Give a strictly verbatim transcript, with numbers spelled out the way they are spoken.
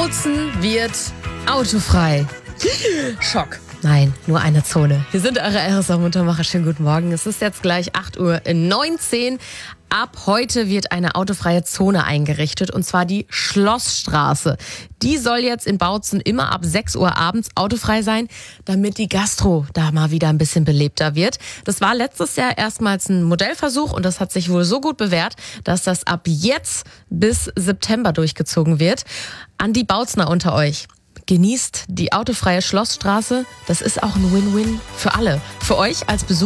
Bautzen wird autofrei. Schock. Nein, nur eine Zone. Wir sind eure R S A-Muntermacher. Schönen guten Morgen. Es ist jetzt gleich acht Uhr neunzehn. Ab heute wird eine autofreie Zone eingerichtet, und zwar die Schlossstraße. Die soll jetzt in Bautzen immer ab sechs Uhr abends autofrei sein, damit die Gastro da mal wieder ein bisschen belebter wird. Das war letztes Jahr erstmals ein Modellversuch und das hat sich wohl so gut bewährt, dass das ab jetzt bis September durchgezogen wird. An die Bautzner unter euch: Genießt die autofreie Schlossstraße. Das ist auch ein Win-Win für alle. Für euch als Besucher.